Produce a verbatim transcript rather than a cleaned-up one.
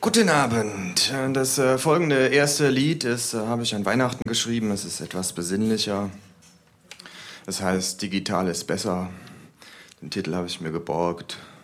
Guten Abend. Das äh, folgende erste Lied ist, äh, habe ich an Weihnachten geschrieben. Es ist etwas besinnlicher. Es heißt Digital ist besser. Den Titel habe ich mir geborgt.